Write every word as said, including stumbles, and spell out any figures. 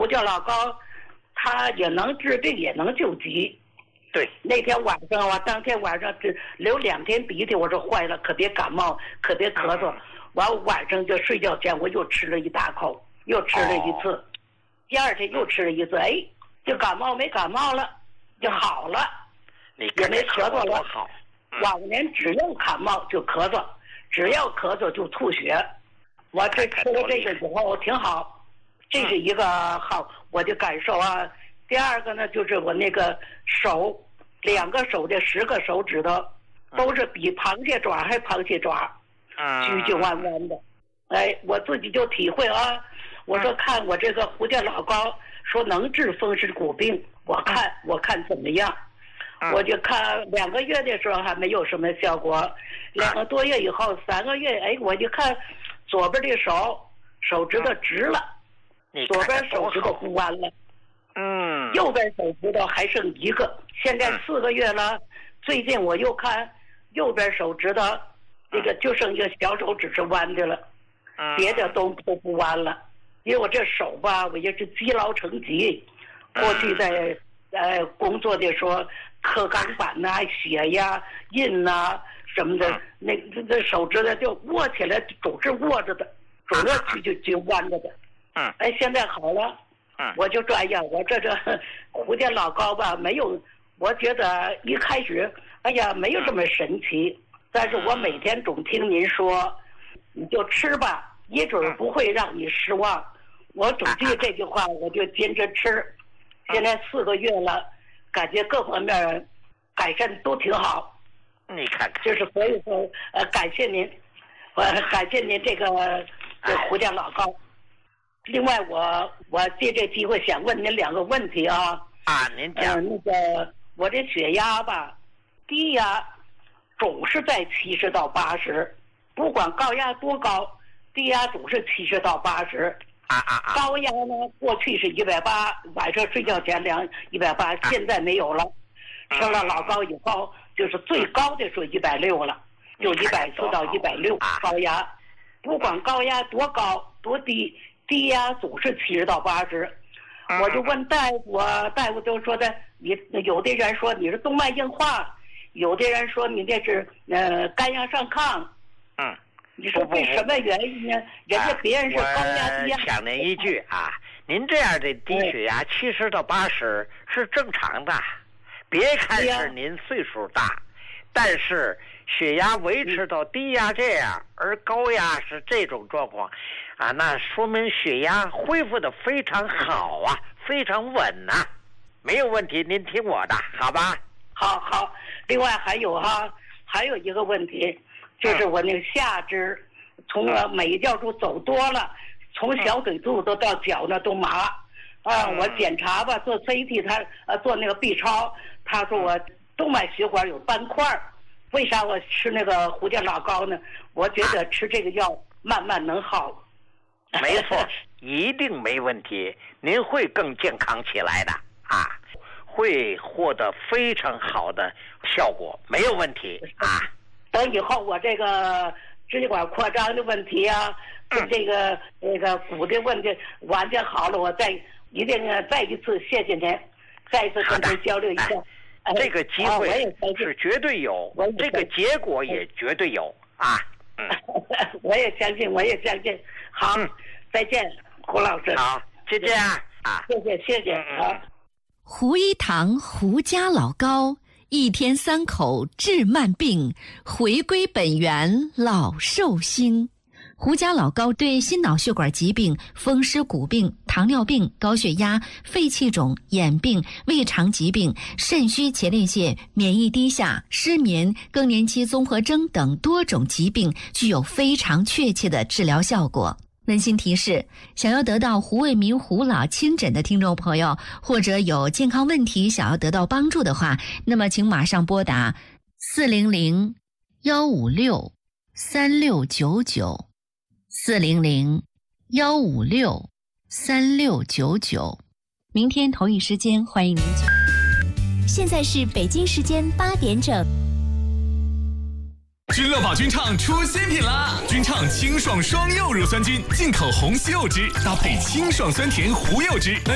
胡椒老膏，它也能治病，也能救急。 对， 那天晚上啊，当天晚上只流两天鼻涕，我说坏了，可别感冒，可别咳嗽。完、嗯、晚上就睡觉前，我又吃了一大口，又吃了一次，哦、第二天又吃了一次，哎，就感冒没感冒了，就好了， 你也没咳嗽了。 好， 嗯、往年只要感冒就咳嗽，只要咳嗽就吐血。我这吃了这个以后挺好，这是一个好我的感受啊。第二个呢，就是我那个手，两个手的十个手指头，都是比螃蟹爪还螃蟹爪，曲曲弯弯的。哎，我自己就体会啊。我说看我这个胡椒老膏，说能治风湿骨病，我看我看怎么样？我就看两个月的时候还没有什么效果，两个多月以后，三个月，哎，我就看左边的手手指头直了，左边手指头不弯了。 嗯， 右边手指头还剩一个，现在四个月了。最近我又看右边手指头，这个就剩一个小手指是弯的了，别的都都不弯了。因为我这手吧，我也是积劳成疾。过去在呃工作的时候，刻钢板呐、写呀、印呐什么的，那这手指头就握起来总是握着的，总是就就就弯着的。 嗯， 哎，现在好了。我就这样，我这这胡椒老膏吧，没有，我觉得一开始，哎呀，没有这么神奇。但是我每天总听您说，你就吃吧，一准不会让你失望。我总记这句话，我就坚持吃。现在四个月了，感觉各方面改善都挺好。 你看看， 就是所以说，呃，感谢您，我、呃、感谢您这个这胡椒老膏。另外我，我我借这机会想问您两个问题啊。 啊，您讲。 呃，那个我这血压吧，低压总是在七十到八十，不管高压多高，低压总是七十到八十。 啊啊啊！ 高压呢，过去是一百八，晚上睡觉前量一百八，现在没有了。吃了老膏以后，就是最高的时候一百六了，就一百四到一百六高压，不管高压多高多低。低压总是七十到八十，我就问大夫，大夫都说的，你有的人说你是动脉硬化，有的人说你这是呃肝阳上亢， 嗯， 你说为什么原因呢？人家别人是高压低压。 我抢您一句啊，您这样的低血压七十到八十是正常的，别看是您岁数大，但是血压维持到低压这样，而高压是这种状况。啊，那说明血压恢复的非常好啊，非常稳呐、啊，没有问题。您听我的，好吧？ 好好。另外还有哈，还有一个问题，就是我那个下肢，从每一脚处走多了，从小腿肚子到脚呢都麻。啊，我检查吧，做 C T， 他呃做那个 B 超，他说我动脉血管有斑块。为啥我吃那个胡椒老膏呢？我觉得吃这个药慢慢能好。 没错，一定没问题，您会更健康起来的啊，会获得非常好的效果，没有问题啊。 等以后我这个支气管扩张的问题啊，跟这个、嗯、那个骨的问题完全好了，我再一定再一次谢谢您，再一次跟您交流一下。 哎、这个机会是绝对有，这个结果也绝对有啊。嗯， 我也相信，我也相信。好，嗯、再见，胡老师。 好，就这样啊。 谢谢，谢谢啊。 胡一堂胡家老膏，一天三口治慢病，回归本源老寿星。胡家老膏对心脑血管疾病、风湿骨病、糖尿病、高血压、肺气肿、眼病、胃肠疾病、肾虚前列腺、免疫低下、失眠、更年期综合征等多种疾病具有非常确切的治疗效果。温馨提示，想要得到胡卫民胡老亲诊的听众朋友，或者有健康问题想要得到帮助的话，那么请马上拨打四零零幺五六三六九九四零零幺五六三六九九。明天同一时间欢迎您。 现在是北京时间八点整。 君乐宝君畅出新品啦！君畅清爽双柚乳酸菌，进口红西柚汁，搭配清爽酸甜胡柚汁。